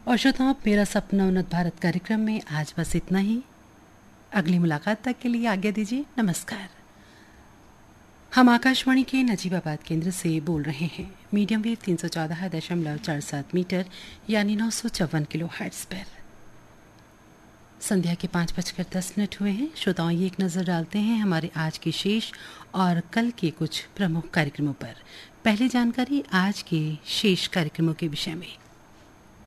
और श्रोताओं, मेरा सपना उन्नत भारत कार्यक्रम में आज बस इतना ही। अगली मुलाकात तक के लिए आज्ञा दीजिए। नमस्कार। हम आकाशवाणी के नजीबाबाद केंद्र से बोल रहे हैं। मीडियम वेव 314.47 मीटर यानी 954 किलो हर्ट्ज पर। संध्या के 5:10 हुए हैं। श्रोताओं, ये एक नज़र डालते हैं हमारे आज के शेष और कल के कुछ प्रमुख कार्यक्रमों पर। पहले जानकारी आज के शेष कार्यक्रमों के विषय में।